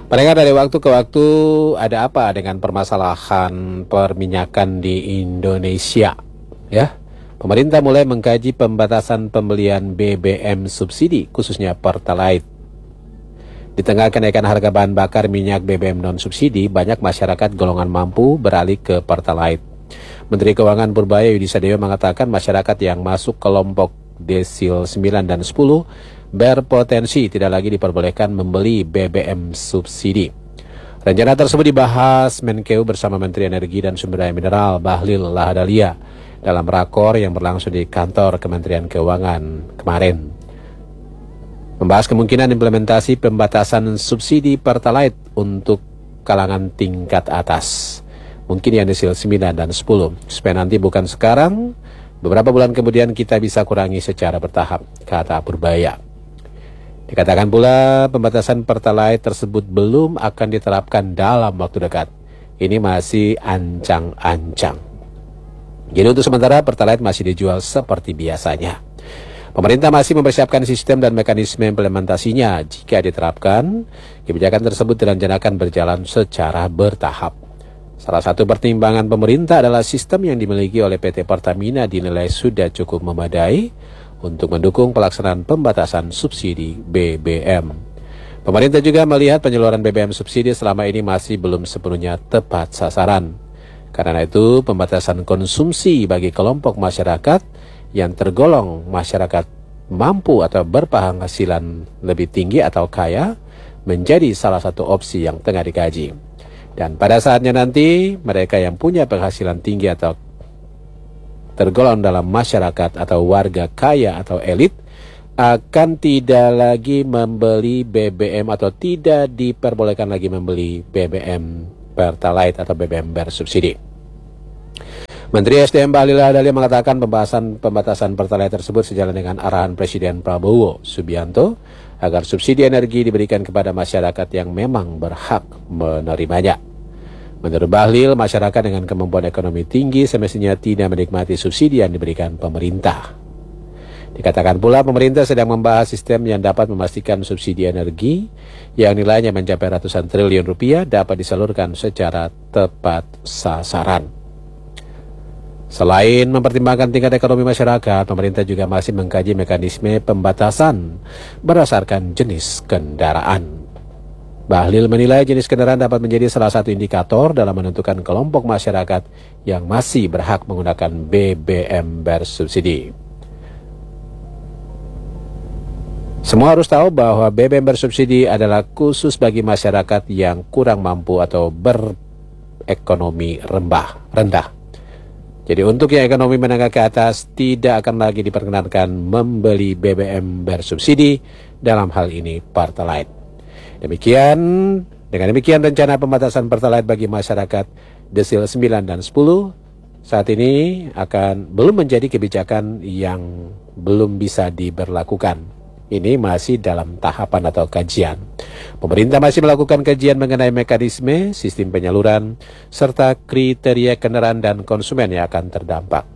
Pendengar, dari waktu ke waktu ada apa dengan permasalahan perminyakan di Indonesia? Ya, pemerintah mulai mengkaji pembatasan pembelian BBM subsidi, khususnya Pertalite. Di tengah kenaikan harga bahan bakar minyak BBM non subsidi, banyak masyarakat golongan mampu beralih ke Pertalite. Menteri Keuangan Purbaya Yudisadewo mengatakan masyarakat yang masuk kelompok desil 9 dan 10 berpotensi tidak lagi diperbolehkan membeli BBM subsidi. Rencana tersebut dibahas Menkeu bersama Menteri Energi dan Sumber Daya Mineral Bahlil Lahadalia dalam rakor yang berlangsung di kantor Kementerian Keuangan kemarin. Membahas kemungkinan implementasi pembatasan subsidi Pertalite untuk kalangan tingkat atas. Mungkin yang desil 9 dan 10, supaya nanti bukan sekarang, beberapa bulan kemudian kita bisa kurangi secara bertahap, kata Purbaya. Dikatakan pula pembatasan Pertalite tersebut belum akan diterapkan dalam waktu dekat. Ini masih ancang-ancang. Jadi untuk sementara Pertalite masih dijual seperti biasanya. Pemerintah masih mempersiapkan sistem dan mekanisme implementasinya. Jika diterapkan, kebijakan tersebut direncanakan berjalan secara bertahap. Salah satu pertimbangan pemerintah adalah sistem yang dimiliki oleh PT Pertamina dinilai sudah cukup memadai untuk mendukung pelaksanaan pembatasan subsidi BBM. Pemerintah juga melihat penyaluran BBM subsidi selama ini masih belum sepenuhnya tepat sasaran. Karena itu, pembatasan konsumsi bagi kelompok masyarakat yang tergolong masyarakat mampu atau berpenghasilan lebih tinggi atau kaya menjadi salah satu opsi yang tengah dikaji. Dan pada saatnya nanti, mereka yang punya penghasilan tinggi atau tergolong dalam masyarakat atau warga kaya atau elit akan tidak lagi membeli BBM atau tidak diperbolehkan lagi membeli BBM Pertalite atau BBM bersubsidi. Menteri SDM Bahlil Lahadalia mengatakan pembatasan Pertalite tersebut sejalan dengan arahan Presiden Prabowo Subianto agar subsidi energi diberikan kepada masyarakat yang memang berhak menerimanya. Menurut Bahlil, masyarakat dengan kemampuan ekonomi tinggi semestinya tidak menikmati subsidi yang diberikan pemerintah. Dikatakan pula pemerintah sedang membahas sistem yang dapat memastikan subsidi energi yang nilainya mencapai ratusan triliun rupiah dapat disalurkan secara tepat sasaran. Selain mempertimbangkan tingkat ekonomi masyarakat, pemerintah juga masih mengkaji mekanisme pembatasan berdasarkan jenis kendaraan. Bahlil menilai jenis kendaraan dapat menjadi salah satu indikator dalam menentukan kelompok masyarakat yang masih berhak menggunakan BBM bersubsidi. Semua harus tahu bahwa BBM bersubsidi adalah khusus bagi masyarakat yang kurang mampu atau berekonomi rendah. Jadi untuk yang ekonomi menengah ke atas tidak akan lagi diperkenankan membeli BBM bersubsidi, dalam hal ini Pertalite. Dengan demikian rencana pembatasan Pertalite bagi masyarakat desil 9 dan 10 saat ini belum menjadi kebijakan yang belum bisa diberlakukan. Ini masih dalam tahapan atau kajian. Pemerintah masih melakukan kajian mengenai mekanisme, sistem penyaluran, serta kriteria kendaraan dan konsumen yang akan terdampak.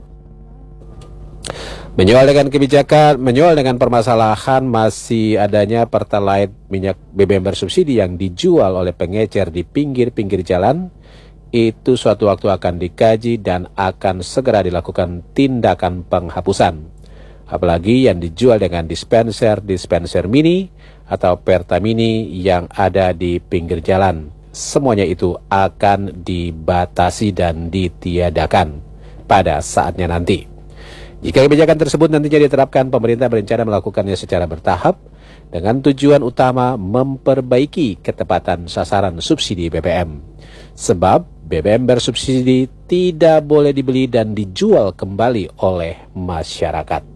Menyoal dengan permasalahan masih adanya Pertalite minyak BBM bersubsidi yang dijual oleh pengecer di pinggir-pinggir jalan, itu suatu waktu akan dikaji dan akan segera dilakukan tindakan penghapusan. Apalagi yang dijual dengan dispenser mini atau Pertamini yang ada di pinggir jalan. Semuanya itu akan dibatasi dan ditiadakan pada saatnya nanti. Jika kebijakan tersebut nantinya diterapkan, pemerintah berencana melakukannya secara bertahap dengan tujuan utama memperbaiki ketepatan sasaran subsidi BBM. Sebab BBM bersubsidi tidak boleh dibeli dan dijual kembali oleh masyarakat.